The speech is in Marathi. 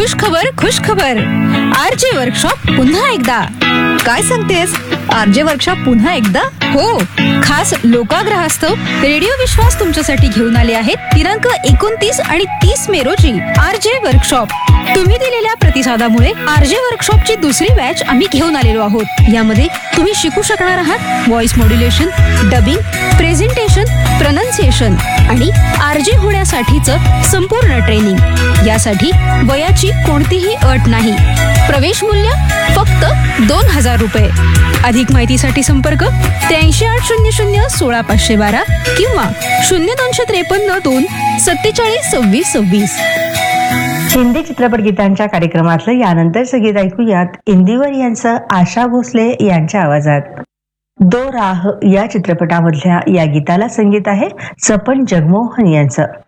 खुश खबर आरजे वर्कशॉप पुन्हा एकदा. काय सांगतेस? आरजे वर्कशॉप पुन्हा एकदा? हो, खास लोकाग्रहास्तव रेडिओ विश्वास तुमच्यासाठी घेऊन आले आहेत. दिनांक 29 आणि 30 मे रोजी आरजे वर्कशॉप. तुम्ही दिलेल्या प्रतिसादामुळे आरजे वर्कशॉपची दुसरी बॅच आम्ही घेऊन आलेलो आहोत. यामध्ये तुम्ही शिकू शकणार आहात voice modulation, dubbing, presentation, pronunciation आणि आरजे होण्यासाठीचं संपूर्ण ट्रेनिंग. यासाठी वयाची कोणतीही अट नाही. प्रवेश मूल्य फक्त 2000 रुपये. अधिक माहितीसाठी संपर्क 8380016512 किंवा 0253 2 47 26 26. हिंदी चित्रपट गीतांच्या कार्यक्रमातलं यानंतरचं गीत ऐकूयात इंदिवर यांचं आशा भोसले यांच्या आवाजात. दो राह या चित्रपटामधल्या या गीताला संगीत आहे सपन जगमोहन यांचं.